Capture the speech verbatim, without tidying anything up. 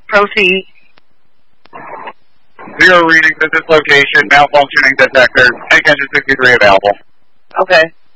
Proceed. Zero readings at this location, malfunctioning detector, take engine sixty-three available. Okay.